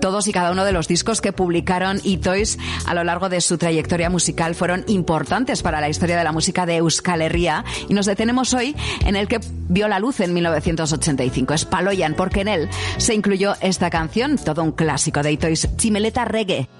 Todos y cada uno de los discos que publicaron Itoiz a lo largo de su trayectoria musical fueron importantes para la historia de la música de Euskal Herria, y nos detenemos hoy en el que vio la luz en 1985. Es Paloian, porque en él se incluyó esta canción, todo un clásico de Itoiz, Tximeleta Reggae.